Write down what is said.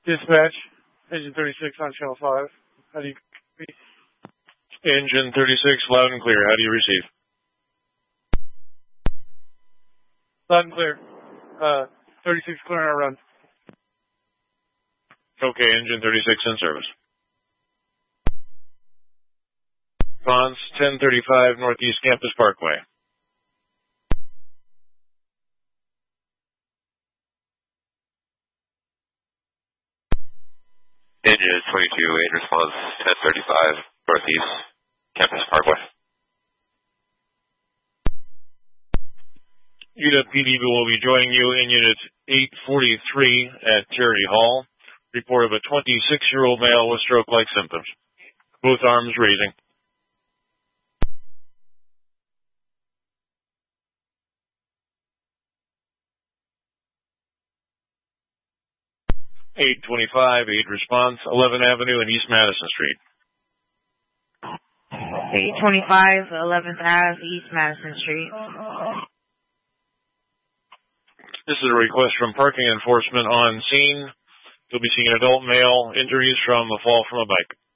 Dispatch, Engine 36 on Channel 5. How do you read? Engine 36, loud and clear. How do you receive? Loud and clear. 36 clear on our run. Okay, Engine 36 in service. Response 1035 Northeast Campus Parkway. Engine 22, in response 1035 Northeast Campus Parkway. UW PD will be joining you in Unit 843 at Charity Hall. Report of a 26-year-old male with stroke-like symptoms. Both arms raising. (825) 8 response, 11th Avenue and East Madison Street. 825 11th Ave, East Madison Street. This is a request from parking enforcement on scene. You'll be seeing an adult male, injuries from a fall from a bike.